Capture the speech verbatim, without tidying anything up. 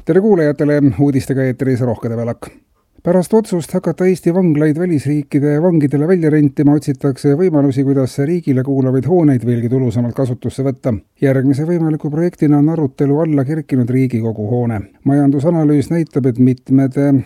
tere kuulajatele, uudistega eetris Rohke Develak. Pärast otsust hakata Eesti vanglaid välisriikide vangidele välja rentima, otsitakse võimalusi, kuidas riigile kuulavaid hooneid veelgi tulusamalt kasutusse võtta. Järgmise võimaliku projektina on arutelu alla kerkinud Riigikogu hoone. Majandusanalüüs näitab, et mitmed